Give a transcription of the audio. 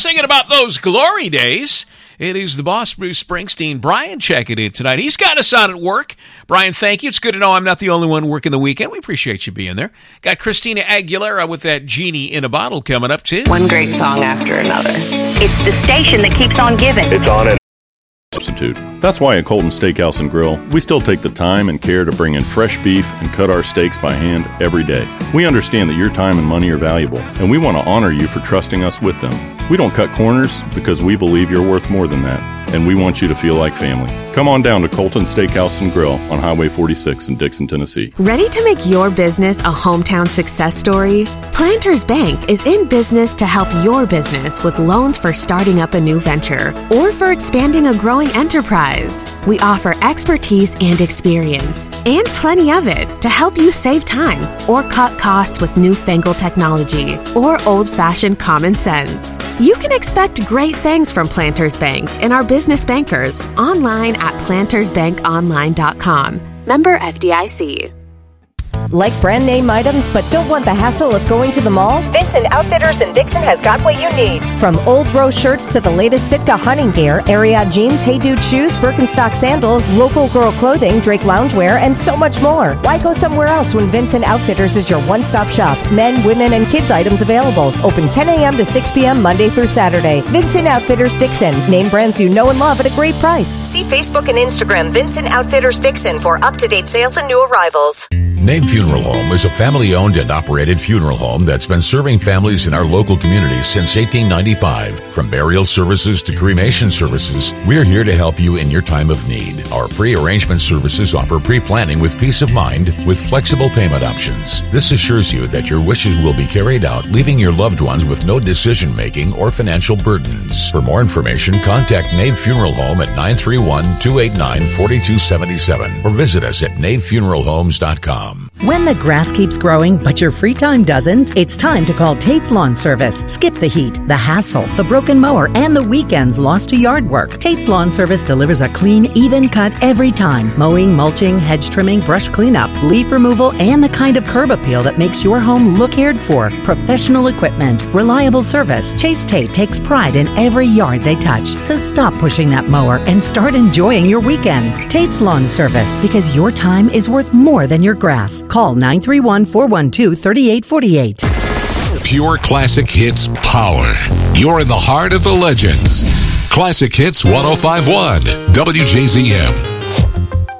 Singing about those glory days. It is the boss, Bruce Springsteen. Brian checking in tonight. He's got us out at work. Brian, thank you. It's good to know I'm not the only one working the weekend. We appreciate you being there. Got Christina Aguilera with that Genie in a Bottle coming up, too. One great song after another. It's the station that keeps on giving. It's on it. Substitute. That's why at Colton Steakhouse and Grill, we still take the time and care to bring in fresh beef and cut our steaks by hand every day. We understand that your time and money are valuable, and we want to honor you for trusting us with them. We don't cut corners because we believe you're worth more than that, and we want you to feel like family. Come on down to Colton Steakhouse and Grill on Highway 46 in Dixon, Tennessee. Ready to make your business a hometown success story? Planters Bank is in business to help your business with loans for starting up a new venture or for expanding a growing enterprise. We offer expertise and experience, and plenty of it, to help you save time or cut costs with newfangled technology or old-fashioned common sense. You can expect great things from Planters Bank and our business bankers online at plantersbankonline.com. Member FDIC. Like brand name items but don't want the hassle of going to the mall? Vincent Outfitters in Dixon has got what you need. From Old Rose shirts to the latest Sitka hunting gear, Ariat jeans, Hey Dude shoes, Birkenstock sandals, local girl clothing, Drake loungewear, and so much more. Why go somewhere else when Vincent Outfitters is your one-stop shop? Men, women, and kids items available. Open 10 a.m. to 6 p.m. Monday through Saturday. Vincent Outfitters Dixon. Name brands you know and love at a great price. See Facebook and Instagram Vincent Outfitters Dixon for up-to-date sales and new arrivals. Name Funeral Home is a family-owned and operated funeral home that's been serving families in our local communities since 1895. From burial services to cremation services, we're here to help you in your time of need. Our pre-arrangement services offer pre-planning with peace of mind with flexible payment options. This assures you that your wishes will be carried out, leaving your loved ones with no decision-making or financial burdens. For more information, contact Nave Funeral Home at 931-289-4277 or visit us at navefuneralhomes.com. When the grass keeps growing, but your free time doesn't, it's time to call Tate's Lawn Service. Skip the heat, the hassle, the broken mower, and the weekends lost to yard work. Tate's Lawn Service delivers a clean, even cut every time. Mowing, mulching, hedge trimming, brush cleanup, leaf removal, and the kind of curb appeal that makes your home look cared for. Professional equipment, reliable service. Chase Tate takes pride in every yard they touch. So stop pushing that mower and start enjoying your weekend. Tate's Lawn Service, because your time is worth more than your grass. Call 931-412-3848. Pure classic hits power. You're in the heart of the legends. Classic Hits 105.1 WJZM.